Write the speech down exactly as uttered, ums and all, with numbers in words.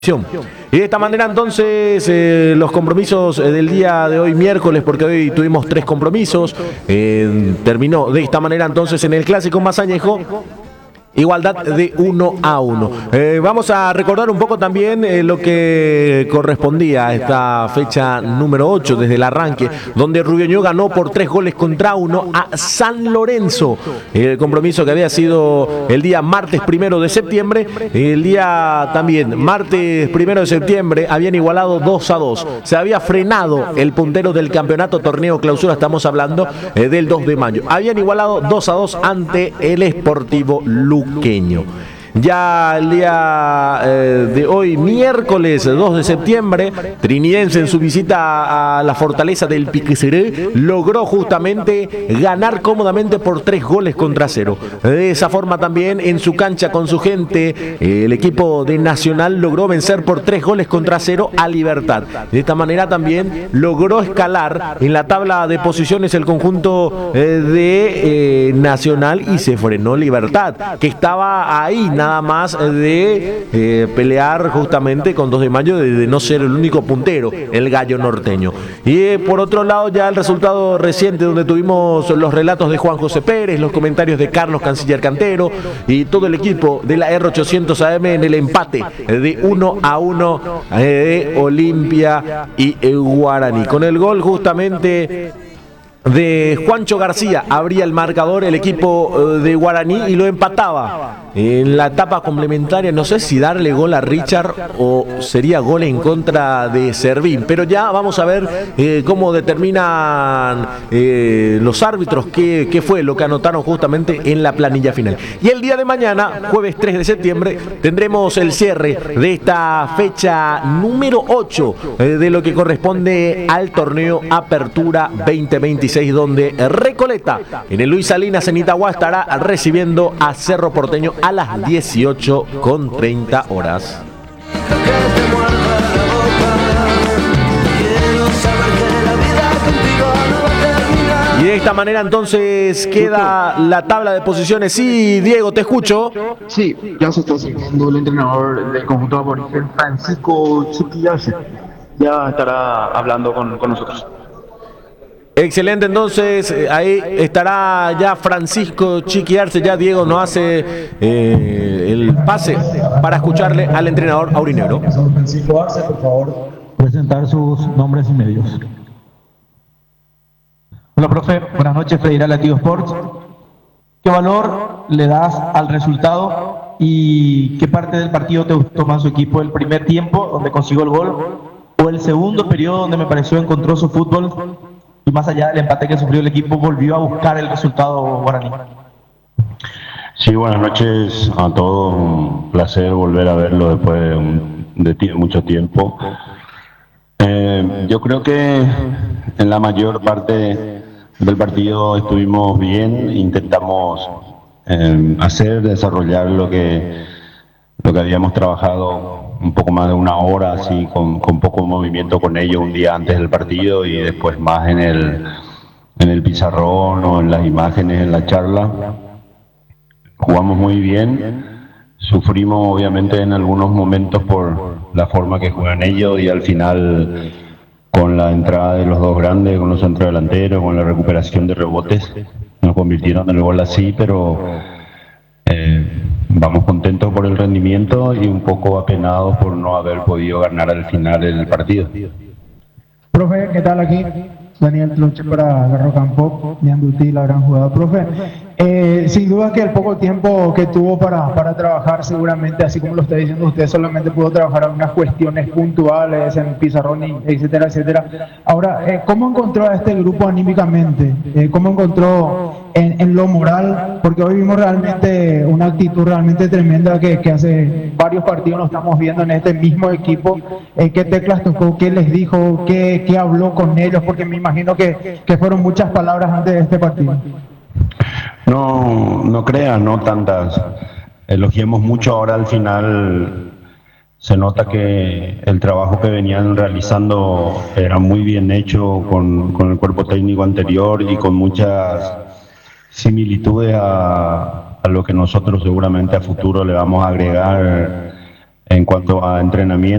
Y de esta manera entonces eh, los compromisos eh, del día de hoy miércoles, porque hoy tuvimos tres compromisos, eh, terminó de esta manera entonces en el clásico más añejo. Igualdad de uno a uno. Eh, vamos a recordar un poco también eh, lo que correspondía a esta fecha número ocho desde el arranque, donde Rubioñó ganó por tres goles contra uno a San Lorenzo. El compromiso que había sido el día martes primero de septiembre, el día también martes primero de septiembre habían igualado dos a dos. Se había frenado el puntero del campeonato torneo clausura, estamos hablando eh, del dos de mayo. Habían igualado dos a dos ante el Sportivo Luqueño. Ya el día eh, de hoy, miércoles dos de septiembre, Trinidense en su visita a la fortaleza del Piqueceré logró justamente ganar cómodamente por tres goles contra cero. De esa forma también en su cancha con su gente, el equipo de Nacional logró vencer por tres goles contra cero a Libertad. De esta manera también logró escalar en la tabla de posiciones el conjunto eh, de eh, Nacional y se frenó Libertad, que estaba ahí nada más de eh, pelear justamente con dos de mayo, de, de no ser el único puntero, el gallo norteño. Y eh, por otro lado ya el resultado reciente donde tuvimos los relatos de Juan José Pérez, los comentarios de Carlos Canciller Cantero y todo el equipo de la R ochocientos A M en el empate de uno a uno eh, de Olimpia y eh, Guaraní. Con el gol justamente de Juancho García abría el marcador el equipo de Guaraní y lo empataba en la etapa complementaria. No sé si darle gol a Richard o sería gol en contra de Servín, pero ya vamos a ver eh, cómo determinan eh, los árbitros qué, qué fue lo que anotaron justamente en la planilla final. Y el día de mañana, jueves tres de septiembre, tendremos el cierre de esta fecha número ocho eh, de lo que corresponde al torneo Apertura veinte veintiséis, donde Recoleta en el Luis Salinas en Itagua estará recibiendo a Cerro Porteño a las dieciocho con treinta horas. Y de esta manera entonces queda la tabla de posiciones. Sí, Diego, te escucho. Sí, ya se está acercando el entrenador del conjunto aborigen, Francisco Chiquillase. Ya estará hablando con, con nosotros. Excelente, entonces ahí estará ya Francisco Chiquiarse. Ya Diego nos hace eh, el pase para escucharle al entrenador aurinegro. Francisco Arce, por favor, presentar sus nombres y medios. Hola, profe. Buenas noches, Federal Latido Sports. ¿Qué valor le das al resultado y qué parte del partido te gustó más su equipo? ¿El primer tiempo, donde consiguió el gol, o el segundo periodo, donde me pareció encontró su fútbol? Y más allá del empate que sufrió el equipo, volvió a buscar el resultado guaraní. Sí, buenas noches a todos. Un placer volver a verlo después de, un, de t- mucho tiempo. Eh, yo creo que en la mayor parte del partido estuvimos bien. Intentamos eh, hacer, desarrollar lo que, lo que habíamos trabajado un poco más de una hora, así con, con poco movimiento con ellos un día antes del partido y después más en el, en el pizarrón o en las imágenes, en la charla. Jugamos muy bien, sufrimos obviamente en algunos momentos por la forma que juegan ellos y al final con la entrada de los dos grandes, con los centrodelanteros, con la recuperación de rebotes, nos convirtieron en el gol así, pero eh, vamos contentos por el rendimiento y un poco apenados por no haber podido ganar al final el partido. Profe, ¿qué tal aquí? Daniel Tloche para Garro Campo, Ñandutí, la gran jugada. Profe, eh, sin duda que el poco tiempo que tuvo para, para trabajar, seguramente, así como lo está diciendo usted, solamente pudo trabajar algunas cuestiones puntuales en pizarrón, etcétera, etcétera. Ahora, eh, ¿cómo encontró a este grupo anímicamente? Eh, ¿Cómo encontró en, en lo moral? Porque hoy vimos realmente una actitud realmente tremenda que, que hace varios partidos lo estamos viendo en este mismo equipo. Eh, ¿Qué teclas tocó? ¿Qué les dijo? ¿Qué, qué habló con ellos? Porque me imagino que, que fueron muchas palabras antes de este partido. No, no creas, no tantas. Elogiemos mucho ahora al final. Se nota que el trabajo que venían realizando era muy bien hecho con, con el cuerpo técnico anterior y con muchas similitudes a, a lo que nosotros seguramente a futuro le vamos a agregar En cuanto a entrenamiento,